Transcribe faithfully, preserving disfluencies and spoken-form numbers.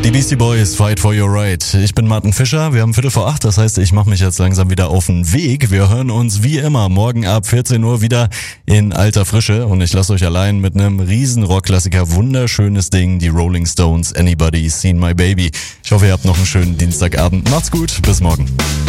Die Beastie Boys, Fight for Your Right. Ich bin Martin Fischer, wir haben Viertel vor acht, das heißt, ich mache mich jetzt langsam wieder auf den Weg. Wir hören uns wie immer morgen ab vierzehn Uhr wieder in alter Frische und ich lasse euch allein mit einem riesen Rockklassiker, wunderschönes Ding, die Rolling Stones, Anybody Seen My Baby. Ich hoffe, ihr habt noch einen schönen Dienstagabend. Macht's gut, bis morgen.